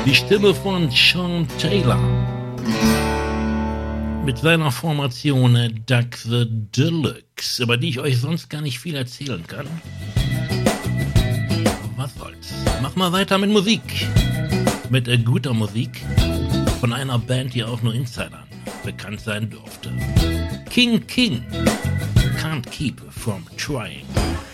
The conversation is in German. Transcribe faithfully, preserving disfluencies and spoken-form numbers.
Die Stimme von Sean Taylor mit seiner Formation Doug the Deluxe, über die ich euch sonst gar nicht viel erzählen kann. Was soll's? Mach mal weiter mit Musik. Mit äh, guter Musik von einer Band, die auch nur Insidern bekannt sein durfte. King King, Can't Keep From Trying.